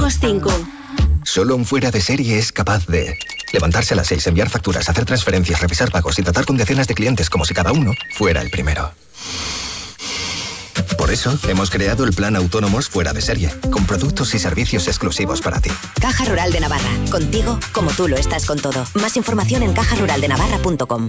Hijos 5. Solo un fuera de serie es capaz de levantarse a las 6, enviar facturas, hacer transferencias, revisar pagos y tratar con decenas de clientes como si cada uno fuera el primero. Por eso, hemos creado el Plan Autónomos Fuera de Serie, con productos y servicios exclusivos para ti. Caja Rural de Navarra. Contigo, como tú lo estás con todo. Más información en cajaruraldenavarra.com.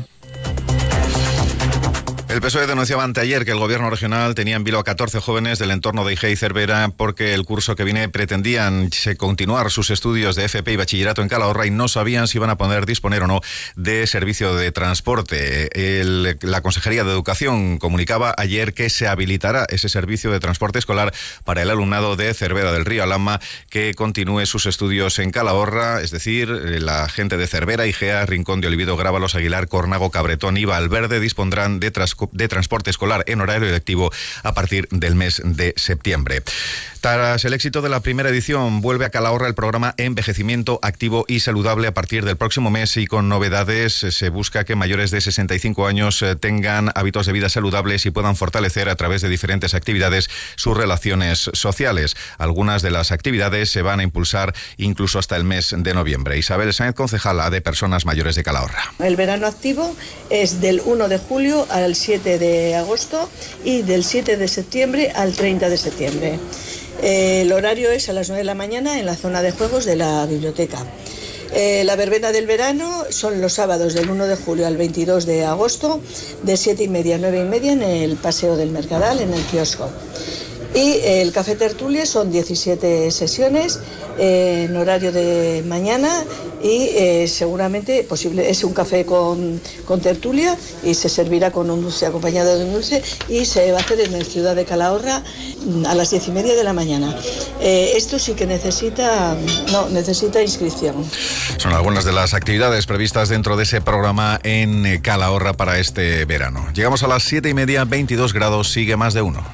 El PSOE denunciaba anteayer que el gobierno regional tenía en vilo a 14 jóvenes del entorno de Ijé y Cervera porque el curso que viene pretendían continuar sus estudios de FP y bachillerato en Calahorra y no sabían si iban a poder disponer o no de servicio de transporte. La Consejería de Educación comunicaba ayer que se habilitará ese servicio de transporte escolar para el alumnado de Cervera del Río Alhama que continúe sus estudios en Calahorra, es decir, la gente de Cervera, Igea, Rincón de Olvido, Grábalos, Aguilar, Cornago, Cabretón y Valverde dispondrán de transporte escolar en horario lectivo a partir del mes de septiembre. Tras el éxito de la primera edición, vuelve a Calahorra el programa Envejecimiento Activo y Saludable a partir del próximo mes y con novedades. Se busca que mayores de 65 años tengan hábitos de vida saludables y puedan fortalecer a través de diferentes actividades sus relaciones sociales. Algunas de las actividades se van a impulsar incluso hasta el mes de noviembre. Isabel Sáenz, concejala de Personas Mayores de Calahorra. El verano activo es del 1 de julio al 7 de agosto y del 7 de septiembre al 30 de septiembre. El horario es a las 9 de la mañana en la zona de juegos de la biblioteca. La verbena del verano son los sábados del 1 de julio al 22 de agosto, de 7:30 a 9:30 en el Paseo del Mercadal, en el kiosco. Y el café tertulia son 17 sesiones en horario de mañana y seguramente posible es un café con tertulia y se servirá con un dulce, acompañado de un dulce, y se va a hacer en el Ciudad de Calahorra a las 10:30 de la mañana. Esto sí que necesita inscripción. Son algunas de las actividades previstas dentro de ese programa en Calahorra para este verano. Llegamos a las 7:30, 22 grados, sigue Más de Uno.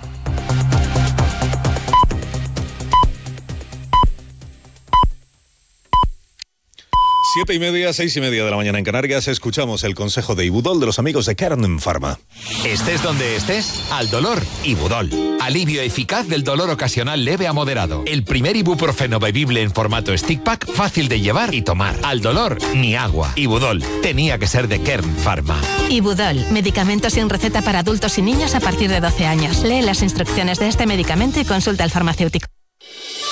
7:30, 6:30 de la mañana en Canarias, escuchamos el consejo de Ibudol de los amigos de Kern Pharma. Estés donde estés, al dolor, Ibudol. Alivio eficaz del dolor ocasional leve a moderado. El primer ibuprofeno bebible en formato stick pack, fácil de llevar y tomar. Al dolor, ni agua. Ibudol, tenía que ser de Kern Pharma. Ibudol, medicamento sin receta para adultos y niños a partir de 12 años. Lee las instrucciones de este medicamento y consulta al farmacéutico.